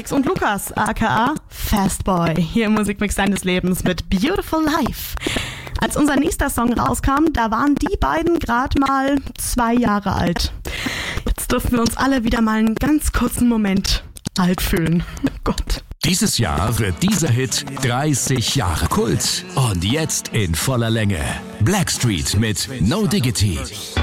Felix und Lukas, aka Fastboy, hier im Musikmix deines Lebens mit Beautiful Life. Als unser nächster Song rauskam, da waren die beiden gerade mal 2 Jahre alt. Jetzt dürfen wir uns alle wieder mal einen ganz kurzen Moment alt fühlen. Oh Gott. Dieses Jahr wird dieser Hit 30 Jahre Kult. Und jetzt in voller Länge. Blackstreet mit No Diggity.